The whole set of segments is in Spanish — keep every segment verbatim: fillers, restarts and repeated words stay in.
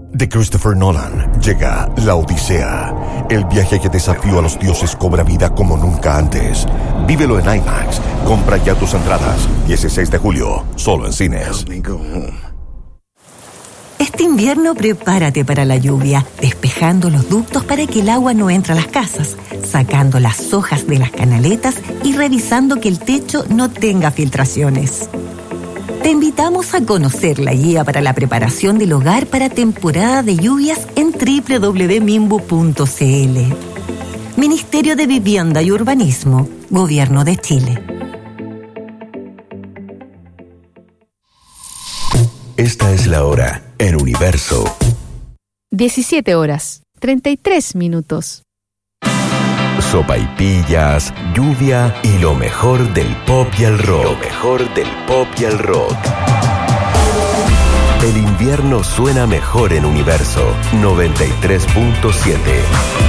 De Christopher Nolan llega La Odisea. El viaje que desafió a los dioses cobra vida como nunca antes. Vívelo en IMAX. Compra ya tus entradas. dieciséis de julio, solo en cines. Este invierno prepárate para la lluvia, despejando los ductos para que el agua no entre a las casas, sacando las hojas de las canaletas y revisando que el techo no tenga filtraciones. Te invitamos a conocer la guía para la preparación del hogar para temporada de lluvias en doble u doble u doble u punto minbu punto c l. Ministerio de Vivienda y Urbanismo, Gobierno de Chile. Esta es la hora en Universo. diecisiete horas, treinta y tres minutos. Sopaipillas, lluvia y lo mejor del pop y el rock. Lo mejor del pop y el rock. El invierno suena mejor en Universo noventa y tres punto siete.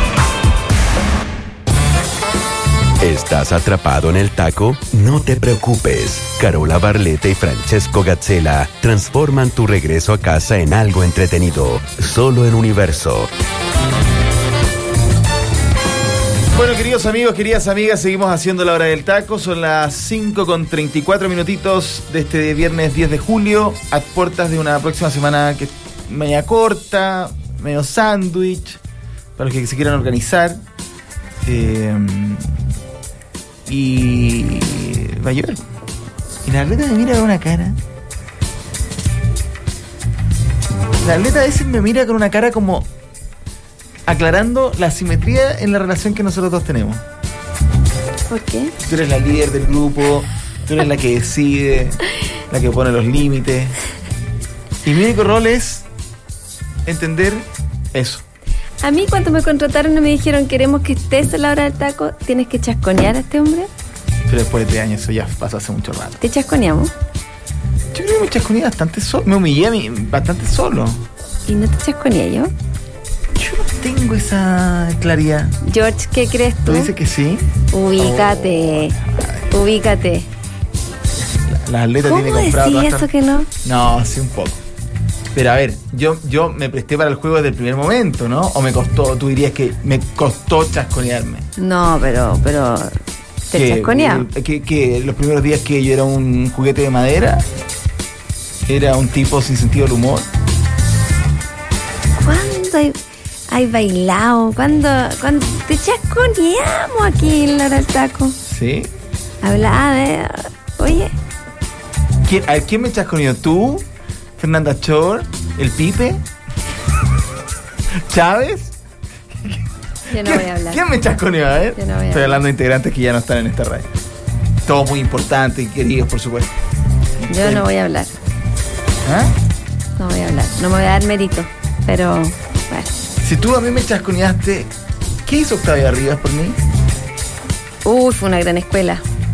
¿Estás atrapado en el taco? No te preocupes. Carola Barletta y Francesco Gazzella transforman tu regreso a casa en algo entretenido. Solo en Universo. Bueno, queridos amigos, queridas amigas, seguimos haciendo la hora del taco. Son las cinco con treinta y cuatro minutitos de este viernes diez de julio, a puertas de una próxima semana que es media corta, medio sándwich, para los que se quieran organizar. Eh, y va a llover. Y la atleta me mira con una cara. La atleta a veces me mira con una cara como aclarando la asimetría en la relación que nosotros dos tenemos. ¿Por qué? Tú eres la líder del grupo, tú eres la que decide, la que pone los límites. Y mi único rol es entender eso. A mí cuando me contrataron y me dijeron queremos que estés a la hora del taco, ¿tienes que chasconear a este hombre? Pero después de tres años eso ya pasó hace mucho rato. ¿Te chasconeamos? Yo creo que me chasconeé bastante solo, me humillé a mí bastante solo. ¿Y no te chasconeé yo? Yo no tengo esa claridad. George, ¿qué crees tú? ¿Tú dices que sí? Ubícate, oh. ubícate. La, la atleta tiene comprado. ¿Cómo decís eso que no? No, sí un poco. Pero a ver, yo, yo me presté para el juego desde el primer momento, ¿no? ¿O me costó, tú dirías que me costó chasconearme? No, pero, pero ¿te chasconeaba? Que, que los primeros días que yo era un juguete de madera, era un tipo sin sentido del humor. ¿Cuándo hay, hay bailado? ¿Cuándo, ¿Cuándo te chasconeamos aquí en la hora del taco? ¿Sí? Hablaba de... Oye. ¿Quién, a ver, ¿quién me chasconeó? ¿Tú? ¿Fernanda Chor? ¿El Pipe? ¿Chávez? Yo no voy a hablar. ¿Quién me chasconeó? A ver. Yo no voy a Estoy hablar. hablando de integrantes que ya no están en esta radio. Todos muy importantes y queridos, por supuesto. Yo no voy a hablar. ¿Ah? No voy a hablar. No me voy a dar mérito. Pero, bueno. Si tú a mí me chasconeaste, ¿qué hizo Octavio Rivas por mí? Uy, fue una gran escuela.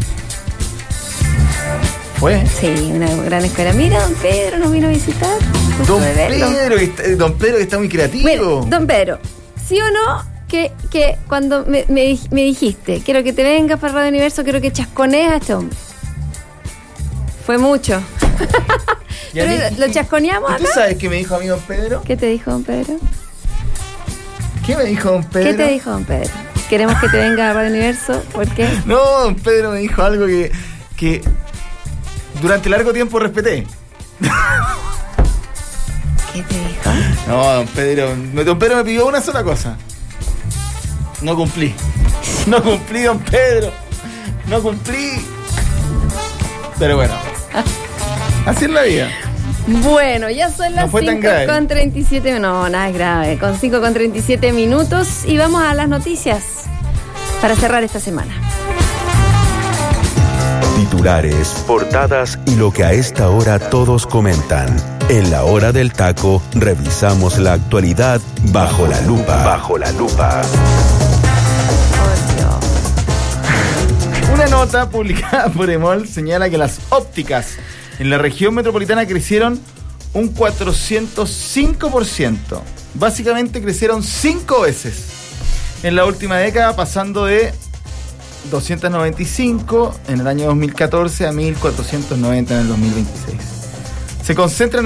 ¿Fue? Sí, una gran escuela. Mira, don Pedro nos vino a visitar. Don Pedro, que está, don Pedro que está muy creativo. Bueno, don Pedro, ¿sí o no? Que, que cuando me, me, me dijiste, quiero que te vengas para Radio Universo, quiero que chasconees a este hombre. Fue mucho. Pero mí, lo, lo chasconeamos acá. ¿Tú sabes qué me dijo a mí don Pedro? ¿Qué te dijo don Pedro? ¿Qué me dijo don Pedro? ¿Qué te dijo don Pedro? Queremos que te venga a Radio Universo, ¿por qué? No, don Pedro me dijo algo que, que durante largo tiempo respeté. ¿Qué te dijo? No, don Pedro, don Pedro me pidió una sola cosa. No cumplí. No cumplí, don Pedro. No cumplí. Pero bueno. Así es la vida. Bueno, ya son las no cinco con treinta y siete. No, nada es grave. Con cinco con treinta y siete minutos. Y vamos a las noticias para cerrar esta semana. Titulares, portadas y lo que a esta hora todos comentan. En la hora del taco, revisamos la actualidad bajo la lupa. Bajo la lupa. Una nota publicada por EMOL señala que las ópticas en la región metropolitana crecieron un cuatrocientos cinco por ciento. Básicamente crecieron cinco veces en la última década, pasando de doscientos noventa y cinco en el año dos mil catorce a mil cuatrocientos noventa en el dos mil veintiséis. Se concentran